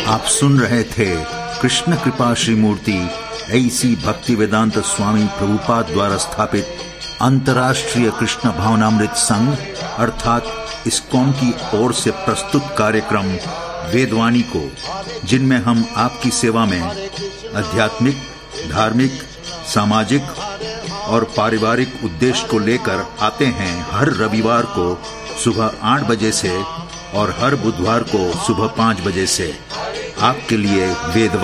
आप सुन रहे थे कृष्ण कृपा श्री मूर्ति ऐसी भक्ति वेदांत स्वामी प्रभुपाद द्वारा स्थापित अंतर्राष्ट्रीय कृष्ण भावनामृत संघ अर्थात इस्कॉन की ओर से प्रस्तुत कार्यक्रम वेदवाणी को, जिनमें हम आपकी सेवा में आध्यात्मिक, धार्मिक, सामाजिक और पारिवारिक उद्देश्य को लेकर आते हैं हर रविवार को सुबह 8 बजे से और हर बुधवार को सुबह 5 बजे से आपके लिए वेदवाणी